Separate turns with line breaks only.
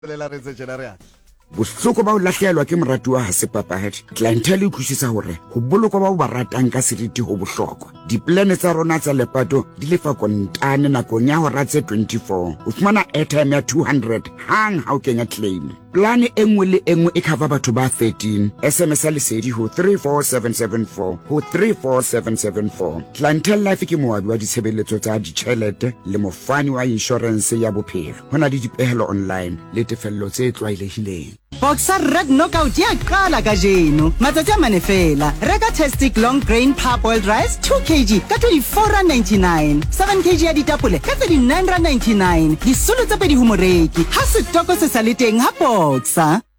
Bohloko ba o lahlehelwa ke moratuwa ha se papadi. Clientele e utlwisisa hore ho bolokwa ba o ba ratang ka seriti ho bohlokwa. Diplane tsa rona tsa lepato di lefa kontane nakong ya hora tse 24. O fumana airtime ya 200 hang ha o kenya claim. Plane e nngwe le e nngwe e cover batho ba 13. SMS a lesedi ho 34774 ho 34774. Clientele Life ke moabi wa ditshebeletso tsa ditjhelete le mofani wa insurance ya bophelo. Hona le dipehelo online le tefello tse tlwaelehileng.
Boxer Red Knockout ya qala kajeno. Matsatsi a mane fela. Reka Tastic Long Grain Parboiled Rice 2 kg ka 24.99. 7 kg ya ditapole ka 39.99. Disolo tse pedi ho moreki. Ha setoko se sa le teng ha Boxer.